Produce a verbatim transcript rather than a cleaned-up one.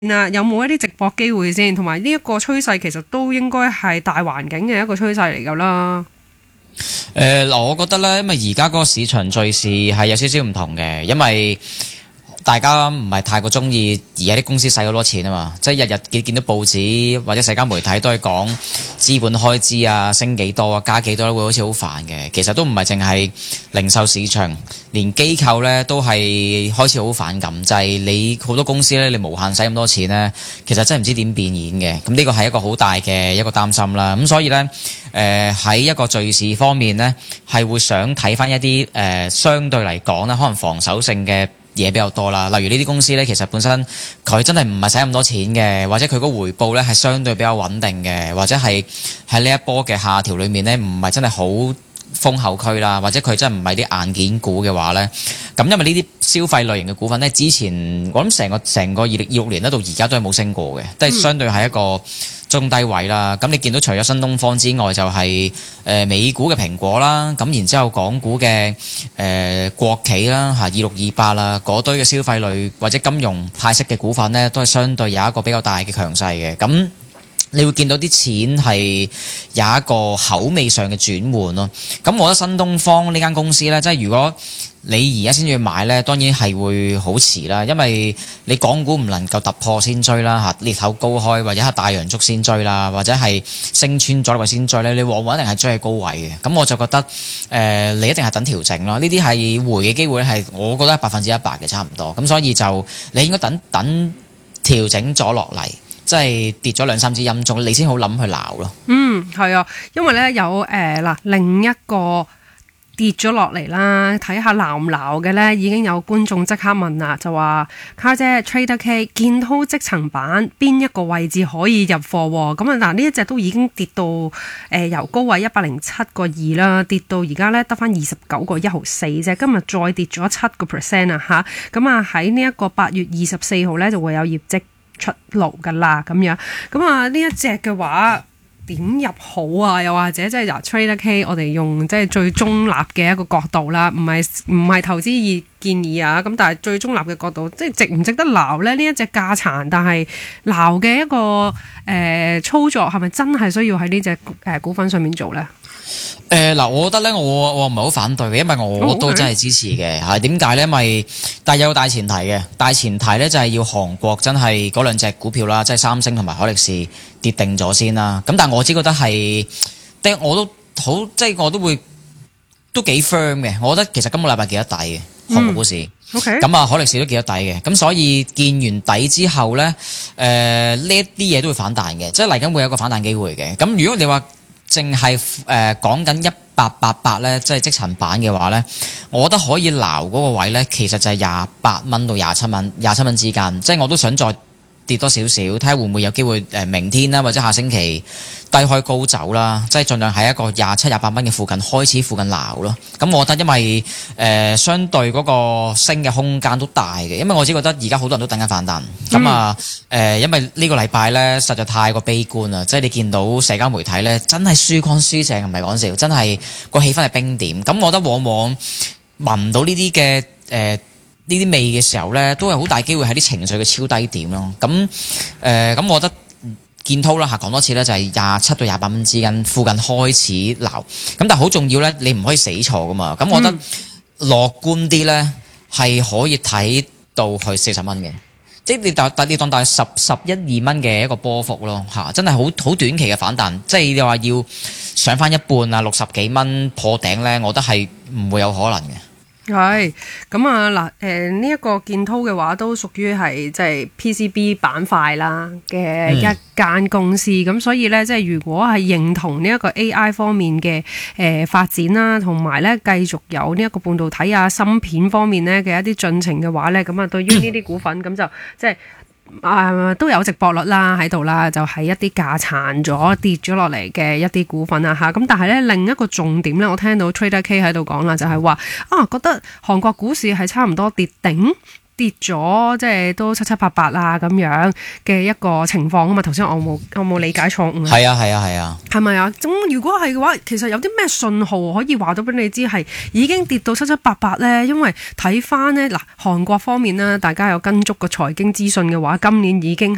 嗱，有冇一啲直播機會先？同埋呢一個趨勢其實都應該係大環境嘅一個趨勢嚟㗎啦。 誒嗱、呃，我覺得咧，因為而家嗰個市場敘事係有少少唔同嘅，因為大家唔係太過中意而家啲公司使好多錢啊嘛，即係日日見見到報紙或者社交媒體都係講資本開支啊，升幾多啊，加幾多，會好似好煩嘅。其實都唔係淨係零售市場，連機構咧都係開始好反感，就係、是、你好多公司咧，你無限使咁多錢咧，其實真係唔知點變現嘅。咁呢個係一個好大嘅一個擔心啦。咁所以咧，誒、呃、喺一個敘事方面咧，係會想睇翻一啲誒、呃、相對嚟講咧，可能防守性嘅嘢比較多啦，例如呢啲公司咧，其實本身佢真係唔係使咁多錢嘅，或者佢個回報咧係相對比較穩定嘅，或者係喺呢一波嘅下調裏面咧，唔係真係好豐厚區啦，或者佢真係唔係啲硬件股嘅話咧，咁因為呢啲消費類型嘅股份咧，之前我諗成個成個二零二六年咧到而家都係冇升過嘅，都係相對係一個中低位啦。咁你見到除咗新東方之外，就係、是、誒、呃、美股嘅蘋果啦，咁然之後港股嘅誒、呃、國企啦嚇二六二八啦，嗰堆嘅消費類或者金融派息嘅股份咧，都係相對有一個比較大嘅強勢嘅。咁你會見到啲錢係有一個口味上嘅轉換咯。咁我覺得新東方呢間公司咧，即係如果你而家先至買咧，當然係會好遲啦，因為你港股唔能夠突破先追啦嚇，裂口高開或者係大陽燭先追啦，或者係升穿咗位先追咧，你往往一定係追喺高位嘅。咁我就覺得誒、呃，你一定係等調整咯。呢啲係回嘅機會係，我覺得係百分之一百嘅差唔多。咁所以就你應該等等調整咗落嚟。即係跌咗兩三支陰燭，你先好諗去鬧咯。 嗯，係啊，因為咧有誒嗱、呃、另一個跌咗落嚟啦，睇下鬧唔鬧嘅咧，已經有觀眾即刻問啦，就話卡姐 Trader K 建滔積層板邊一個位置可以入貨喎？咁啊嗱，呢一隻都已經跌到誒、呃、由高位一百零七個二啦，跌到而家咧得返二十九個一毫四啫，今日再跌咗七個 percent 啊吓，咁啊喺呢一個八月二十四號咧就會有業績出爐㗎啦，咁樣咁啊呢一隻嘅話點入好啊？又或者即係由 Trader K， 我哋用即係最中立嘅一個角度啦，唔係唔係投資意建議啊。咁但係最中立嘅角度，即係值唔值得撈咧？呢一隻價殘，但係撈嘅一個誒、呃、操作係咪真係需要喺呢隻誒股份上面做咧？ 誒嗱、呃，我覺得咧，我我唔係好反對嘅，因為我都真係支持嘅。係點解咧？因為但係有個大前提嘅，大前提咧就係要韓國真係嗰兩隻股票啦，即係三星同埋海力士跌定咗先啦。咁但係我只覺得係，即係我都好，即係我都會都幾 firm 嘅。我覺得其實今個禮拜幾得底嘅韓國股市。 OK， 咁啊，海力士都幾得底嘅。咁所以見完底之後咧，誒呢一啲嘢都會反彈嘅，即係嚟緊會有一個反彈機會嘅。咁如果你話，淨係誒講緊一八八八咧，即係積層板嘅話咧，我覺得可以撈嗰個位咧，其實就係廿八蚊到廿七蚊，廿七蚊之間。即係我都想再跌多少少，睇下會唔會有機會誒明天啦，或者下星期低開高走啦，即係盡量喺一個廿七、廿八蚊嘅附近開始附近撈咯。咁我覺得因為誒、呃、相對嗰個升嘅空間都大嘅，因為我只覺得而家好多人都等緊反彈。咁、嗯、啊誒、呃，因為呢個禮拜咧實在太過悲觀啦，即係你見到社交媒體咧真係輸乾輸淨，唔係講笑，真係個氣氛係冰點。咁我覺得往往聞到呢啲嘅誒。呃呢啲味嘅時候咧，都係好大機會喺啲情緒嘅超低點咯。咁誒，咁、呃、我覺得建滔啦嚇，講多次咧，就係廿七到廿八蚊之間附近開始撈。咁但係好重要咧，你唔可以死錯噶嘛。咁我覺得樂觀啲咧，係可以睇到去四十蚊嘅。即係你當你當大概十十一二蚊嘅一個波幅咯嚇，真係好好短期嘅反彈。即係你話要上翻一半啊，六十幾蚊破頂咧，我覺得係唔會有可能嘅。 係咁啊嗱，誒呢一個建滔嘅話都屬於係即係 P C B 板塊啦嘅一間公司，咁、嗯、所以咧即係如果係認同呢一個 A I 方面嘅誒、呃、發展啦，同埋咧繼續有呢一個半導體啊芯片方面咧嘅一啲進程嘅話咧，咁啊對於呢啲股份咁就即係。啊、呃，都有值博率啦喺度啦，就係、是、一啲價殘咗跌咗落嚟嘅一啲股份啊吓，咁但係咧另一個重點咧，我聽到 Trader K 喺度講啦，就係、是、話啊覺得韓國股市係差唔多跌頂。跌咗即係都七七八八啊咁樣嘅一個情況啊嘛，頭先我冇我冇理解錯誤啊？係啊係啊係啊， 係咪啊？咁如果係嘅話，其實有啲咩信號可以話到俾你知係已經跌到七七八八咧？因為睇翻呢，嗱，韓國方面呢，大家有跟足個財經資訊嘅話，今年已經